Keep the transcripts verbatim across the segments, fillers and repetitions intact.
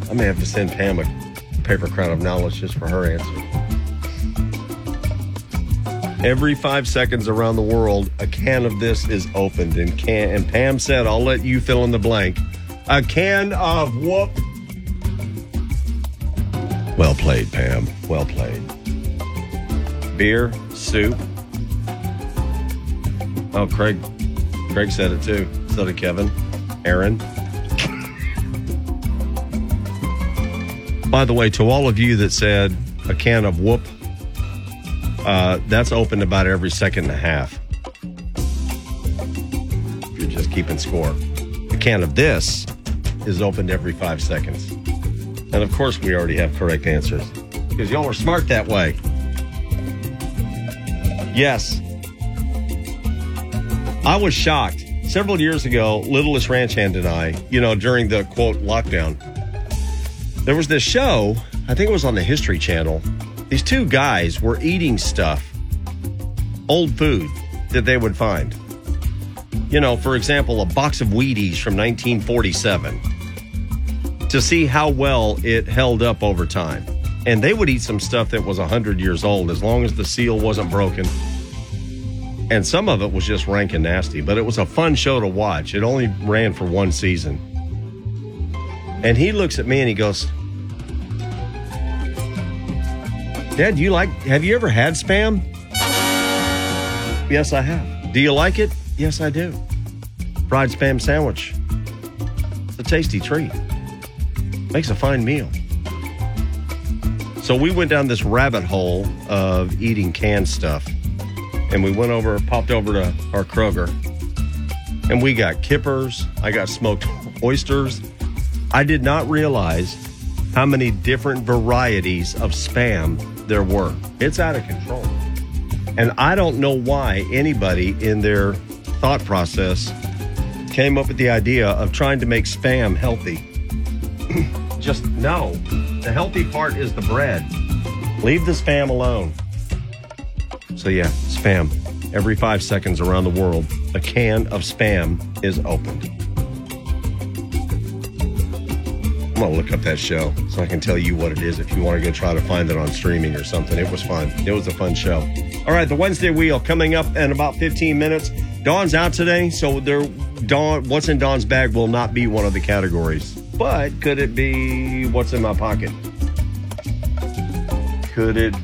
I may have to send Pam a paper crown of knowledge just for her answer. Every five seconds around the world, a can of this is opened. And, can, and Pam said, I'll let you fill in the blank. A can of whoop. Well played, Pam. Well played. Beer, soup. Oh, Craig. Craig said it too. So did Kevin. Aaron. By the way, to all of you that said a can of whoop, uh, that's opened about every second and a half. If you're just keeping score. A can of this is opened every five seconds. And of course, we already have correct answers because y'all are smart that way. Yes. I was shocked. Several years ago, Littlest Ranch Hand and I, you know, during the, quote, lockdown, there was this show, I think it was on the History Channel. These two guys were eating stuff, old food that they would find. You know, for example, a box of Wheaties from nineteen forty-seven to see how well it held up over time. And they would eat some stuff that was one hundred years old as long as the seal wasn't broken. And some of it was just rank and nasty, but it was a fun show to watch. It only ran for one season. And he looks at me and he goes, Dad, do you like, have you ever had Spam? Yes, I have. Do you like it? Yes, I do. Fried Spam sandwich. It's a tasty treat. Makes a fine meal. So we went down this rabbit hole of eating canned stuff. And we went over, popped over to our Kroger. And we got kippers. I got smoked oysters. I did not realize how many different varieties of Spam there were. It's out of control. And I don't know why anybody in their thought process came up with the idea of trying to make Spam healthy. Just no. The healthy part is the bread. Leave the Spam alone. So yeah, Spam. Every five seconds around the world, a can of Spam is opened. I'm going to look up that show so I can tell you what it is if you want to go try to find it on streaming or something. It was fun. It was a fun show. All right, the Wednesday Wheel coming up in about fifteen minutes. Dawn's out today, so there, Dawn, what's in Dawn's bag will not be one of the categories. But could it be what's in my pocket? Could it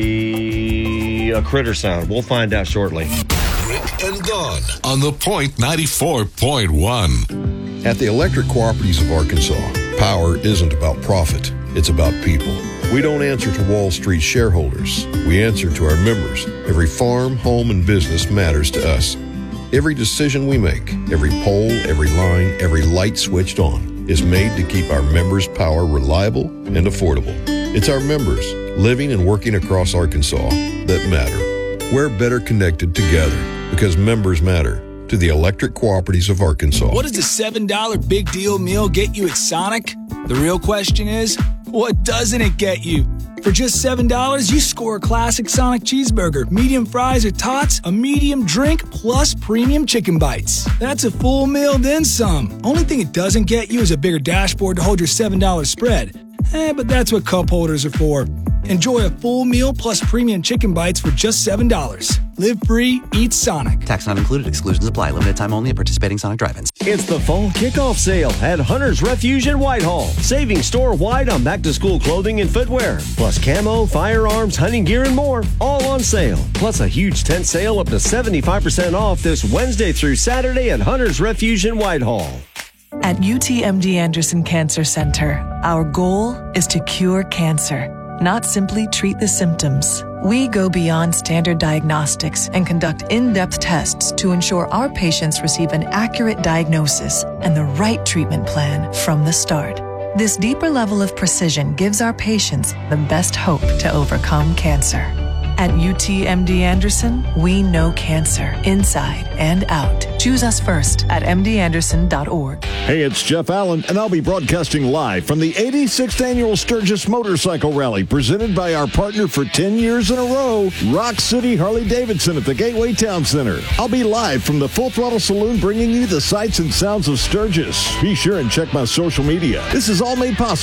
be a critter sound? We'll find out shortly. Rick and Dawn on The Point ninety-four point one. At the Electric Cooperatives of Arkansas, power isn't about profit. It's about people. We don't answer to Wall Street shareholders. We answer to our members. Every farm, home, and business matters to us. Every decision we make, every pole, every line, every light switched on is made to keep our members' power reliable and affordable. It's our members living and working across Arkansas that matter. We're better connected together because members matter. To the Electric Cooperatives of Arkansas. What does a seven dollar big deal meal get you at Sonic? The real question is, what doesn't it get you? For just seven dollars, you score a classic Sonic cheeseburger, medium fries or tots, a medium drink, plus premium chicken bites. That's a full meal, then some. Only thing it doesn't get you is a bigger dashboard to hold your seven dollar spread. Eh, but that's what cup holders are for. Enjoy a full meal plus premium chicken bites for just seven dollars. Live free, eat Sonic. Tax not included. Exclusions apply. Limited time only at participating Sonic drive-ins. It's the fall kickoff sale at Hunter's Refuge in Whitehall. Saving store-wide on back-to-school clothing and footwear. Plus camo, firearms, hunting gear, and more. All on sale. Plus a huge tent sale up to seventy-five percent off this Wednesday through Saturday at Hunter's Refuge in Whitehall. At U T M D Anderson Cancer Center, our goal is to cure cancer, not simply treat the symptoms. We go beyond standard diagnostics and conduct in-depth tests to ensure our patients receive an accurate diagnosis and the right treatment plan from the start. This deeper level of precision gives our patients the best hope to overcome cancer. At U T M D Anderson, we know cancer inside and out. Choose us first at m d anderson dot org. Hey, it's Jeff Allen, and I'll be broadcasting live from the eighty-sixth Annual Sturgis Motorcycle Rally, presented by our partner for ten years in a row, Rock City Harley-Davidson at the Gateway Town Center. I'll be live from the Full Throttle Saloon, bringing you the sights and sounds of Sturgis. Be sure and check my social media. This is all made possible